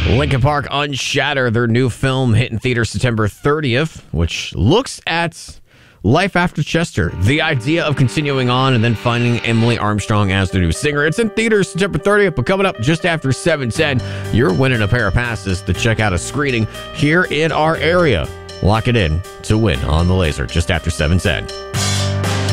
Linkin Park Unshatter, their new film hitting theaters September 30th, which looks at life after Chester. The idea of continuing on and then finding Emily Armstrong as the new singer. It's in theaters September 30th, but coming up just after 7:10, you're winning a pair of passes to check out a screening here in our area. Lock it in to win on the Laser just after 7:10.